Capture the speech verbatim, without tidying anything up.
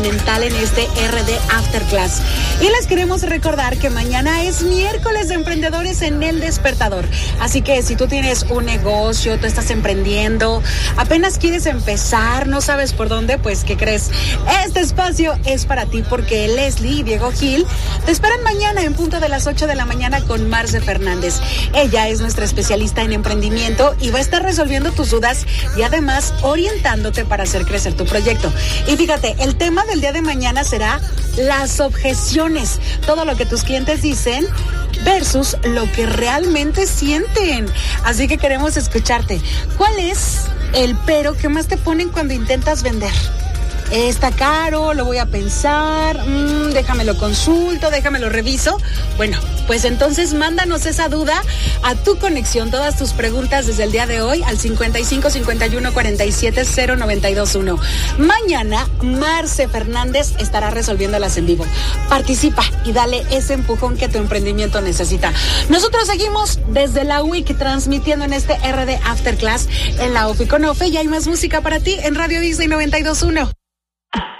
Continental en este R D Afterclass. Y les queremos recordar que mañana es miércoles de emprendedores en El Despertador. Así que si tú tienes un negocio, tú estás emprendiendo, apenas quieres empezar, no sabes por dónde, pues ¿qué crees? Este espacio es para ti porque Leslie y Diego Gil te esperan mañana en punto de las ocho de la mañana con Marce Fernández. Ella es nuestra especialista en emprendimiento y va a estar resolviendo tus dudas y además orientándote para hacer crecer tu proyecto. Y fíjate, el tema del día de mañana será las objeciones, todo lo que tus clientes dicen versus lo que realmente sienten. Así que queremos escucharte. ¿Cuál es el pero que más te ponen cuando intentas vender? Está caro, lo voy a pensar, mmm, déjamelo consulto, déjamelo reviso. Bueno, pues entonces mándanos esa duda a tu conexión, todas tus preguntas desde el día de hoy al cincuenta y cinco cincuenta y uno cuarenta y siete cero noventa y dos uno. Mañana Marce Fernández estará resolviéndolas en vivo. Participa y dale ese empujón que tu emprendimiento necesita. Nosotros seguimos desde la U I C transmitiendo en este R D Afterclass en la O F I con O F E y hay más música para ti en Radio Disney noventa y dos punto uno.